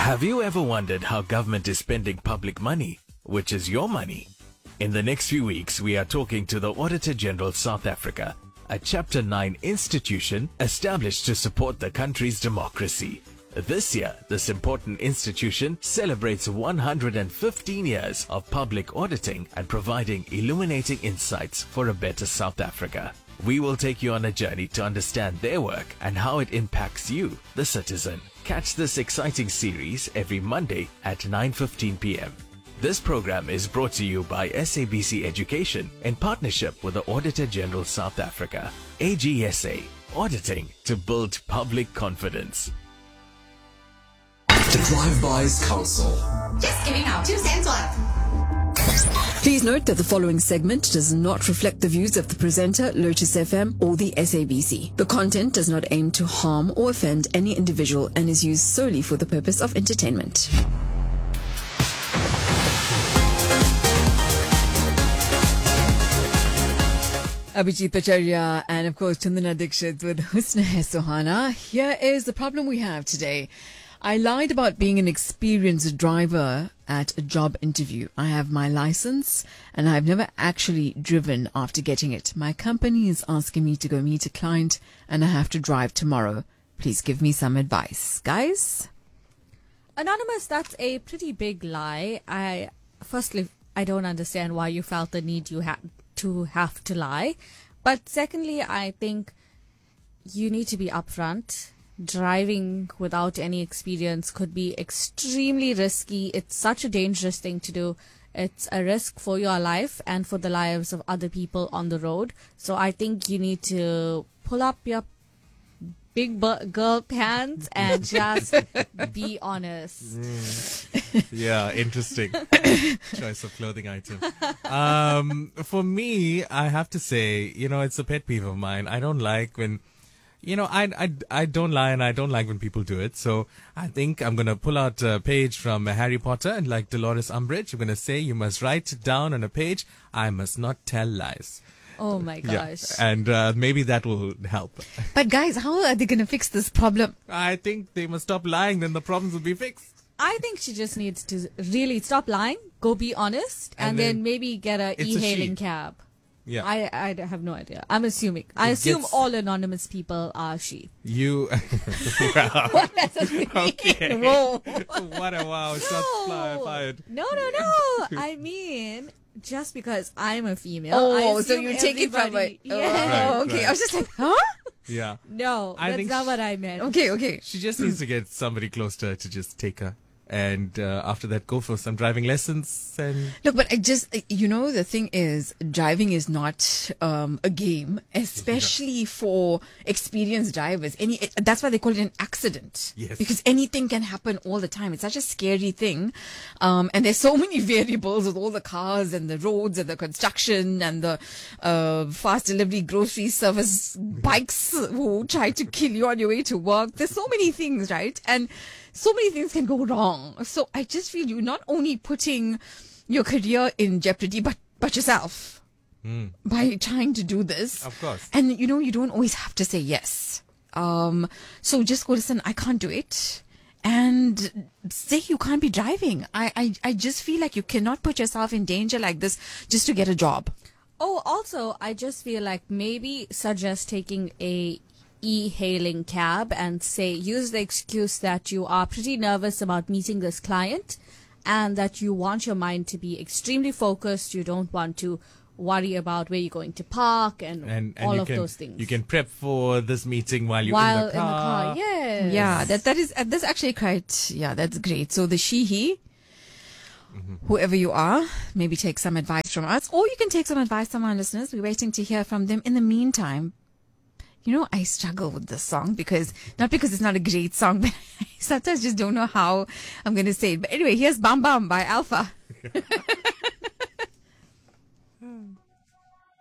Have you ever wondered how government is spending public money, which is your money? In the next few weeks, we are talking to the Auditor General South Africa, a Chapter 9 institution established to support the country's democracy. This year, this important institution celebrates 115 years of public auditing and providing illuminating insights for a better South Africa. We will take you on a journey to understand their work and how it impacts you, the citizen. Catch this exciting series every Monday at 9:15 p.m. This program is brought to you by SABC Education in partnership with the Auditor General South Africa. AGSA, auditing to build public confidence. The Drive-Bys Council. Just giving out 2 cents worth. Please note that the following segment does not reflect the views of the presenter, Lotus FM, or the SABC. The content does not aim to harm or offend any individual and is used solely for the purpose of entertainment. Abhijit Pacharya and of course Chandana Dixit with Husna Hai Suhana. Here is the problem we have today. I lied about being an experienced driver at a job interview. I have my license and I've never actually driven after getting it. My company is asking me to go meet a client and I have to drive tomorrow. Please give me some advice. Guys? Anonymous, that's a pretty big lie. Firstly, I don't understand why you felt the need you had to have to lie. But secondly, I think you need to be upfront. Driving without any experience could be extremely risky. It's such a dangerous thing to do. It's a risk for your life and for the lives of other people on the road. So I think you need to pull up your big girl pants and just be honest. Yeah, interesting choice of clothing item. For me, I have to say, it's a pet peeve of mine. I don't like when I don't lie and I don't like when people do it. So I think I'm going to pull out a page from Harry Potter and like Dolores Umbridge, I'm going to say you must write down on a page, I must not tell lies. Oh my gosh. Yeah. And maybe that will help. But guys, how are they going to fix this problem? I think they must stop lying, then the problems will be fixed. I think she just needs to really stop lying, go be honest, and then maybe get a e-hailing cab. Yeah. I have no idea. I'm assuming. I assume all anonymous people are she. You. What does it mean? Okay. Whoa. What a wow. Shots fired. No. I mean, just because I'm a female. Oh, so you take it from a... Yeah. Oh, okay. Right. I was just like, huh? Yeah. No, that's not what I meant. Okay. She just needs to get somebody close to her to just take her. And after that, go for some driving lessons. And Look, but I just, the thing is, driving is not a game, especially for experienced drivers. That's why they call it an accident. Yes. Because anything can happen all the time. It's such a scary thing. And there's so many variables with all the cars and the roads and the construction and the fast delivery grocery service bikes who try to kill you on your way to work. There's so many things, right? And so many things can go wrong. So I just feel you're not only putting your career in jeopardy, but yourself by trying to do this. Of course. And you don't always have to say yes. So just go, listen, I can't do it. And say you can't be driving. I just feel like you cannot put yourself in danger like this just to get a job. Oh, also, I just feel like maybe suggest taking a e-hailing cab and use the excuse that you are pretty nervous about meeting this client and that you want your mind to be extremely focused. You don't want to worry about where you're going to park and all of those things. You can prep for this meeting while in the car. Yes. Yeah, that's actually quite, that's great. So the he, whoever you are, maybe take some advice from us, or you can take some advice from our listeners. We're waiting to hear from them. In the meantime, I struggle with this song not because it's not a great song, but I sometimes just don't know how I'm going to say it. But anyway, here's Bam Bam by Alpha.